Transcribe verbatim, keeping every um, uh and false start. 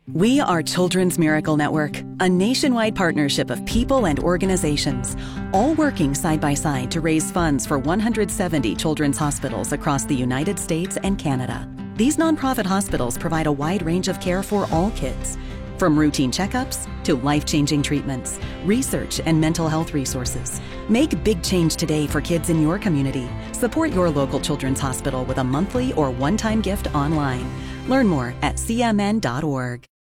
We are Children's Miracle Network, a nationwide partnership of people and organizations, all working side by side to raise funds for one hundred seventy children's hospitals across the United States and Canada. These nonprofit hospitals provide a wide range of care for all kids, from routine checkups to life-changing treatments, research, and mental health resources. Make big change today for kids in your community. Support your local children's hospital with a monthly or one-time gift online. Learn more at c m n dot org.